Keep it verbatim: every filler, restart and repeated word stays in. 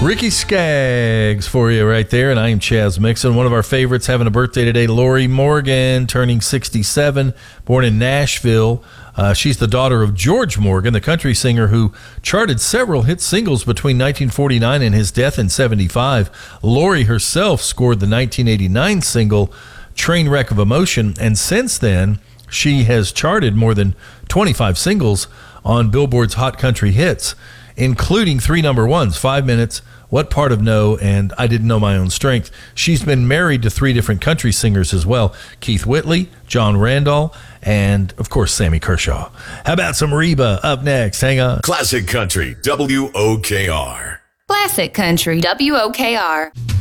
Ricky Skaggs for you right there, and I am Chaz Mixon. One of our favorites having a birthday today, Lori Morgan, turning sixty-seven, born in Nashville. Uh, she's the daughter of George Morgan, the country singer who charted several hit singles between nineteen forty-nine and his death in seventy-five. Lori herself scored the nineteen eighty-nine single Trainwreck of Emotion, and since then, she has charted more than twenty-five singles on Billboard's Hot Country Hits, including three number ones, Five Minutes, What Part of No, and I Didn't Know My Own Strength. She's been married to three different country singers as well, Keith Whitley, John Randall, and, of course, Sammy Kershaw. How about some Reba up next? Hang on. Classic Country, W O K R. Classic Country, W O K R.